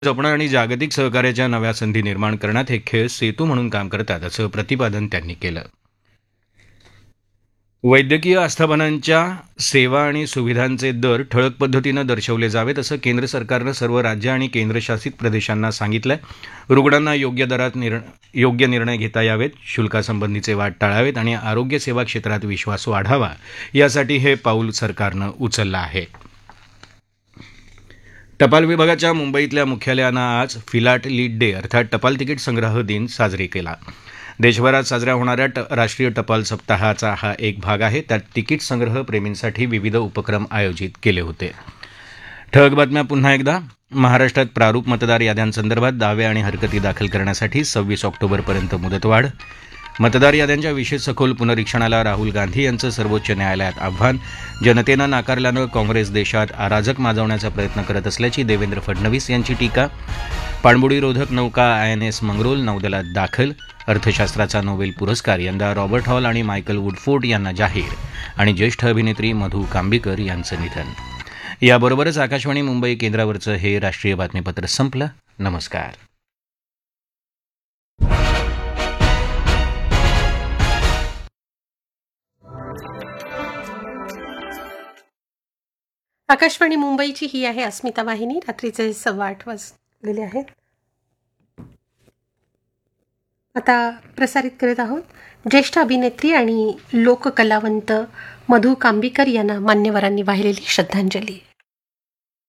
जपणं आणि जागतिक सहकार्याच्या नव्या संधी निर्माण करण्यात हे खेळ सेतू म्हणून काम करतात असं प्रतिपादन त्यांनी केलं. वैद्यकीय आस्थापनांच्या सेवा आणि सुविधांचे दर ठळक पद्धतीनं दर्शवले जावेत असं केंद्र सरकारनं सर्व राज्य आणि केंद्रशासित प्रदेशांना सांगितलंय. रुग्णांना योग्य दरात योग्य निर्णय घेता यावेत, शुल्कासंबंधीचे वाद टाळावेत आणि आरोग्य सेवा क्षेत्रात विश्वास वाढावा यासाठी हे पाऊल सरकारनं उचललं आहे. टपाल विभागाच्या मुंबईतल्या मुख्यालयानं आज फिलाटलीट डे अर्थात टपाल तिकीट संग्रह दिन साजरा केला. देशभरात साजऱ्या होणाऱ्या राष्ट्रीय टपाल सप्ताहाचा हा एक भाग आहे. त्यात तिकीट संग्रह प्रेमींसाठी विविध उपक्रम आयोजित केले होते. ठळक बातम्या पुन्हा एकदा. महाराष्ट्रात प्रारूप मतदार याद्यांसंदर्भात दावे आणि हरकती दाखल करण्यासाठी 26 ऑक्टोबरपर्यंत मुदतवाढ. मतदार याद्यांच्या विशेष सखोल पुनरीक्षणाला राहुल गांधी यांचं सर्वोच्च न्यायालयात आव्हान. जनतेनं नाकारल्यानं काँग्रेस देशात अराजक माजवण्याचा प्रयत्न करत असल्याची देवेंद्र फडणवीस यांची टीका. पाणबुडीरोधक नौका INS मंगरोल नौदलात दाखल. अर्थशास्त्राचा नोबेल पुरस्कार यंदा रॉबर्ट हॉल आणि मायकल वुडफोर्ड यांना जाहीर. आणि ज्येष्ठ अभिनेत्री मधू कांबीकर यांचं निधन. याबरोबरच आकाशवाणी मुंबई केंद्रावरचं हे राष्ट्रीय बातमीपत्र संपलं. नमस्कार. आकाशवाणी मुंबईची ही आहे अस्मिता वाहिनी. रात्रीचे 8:15 वाजलेले आहेत. आता प्रसारित करत आहोत ज्येष्ठ अभिनेत्री आणि लोककलावंत मधू कांबीकर यांना मान्यवरांनी वाहिलेली श्रद्धांजली.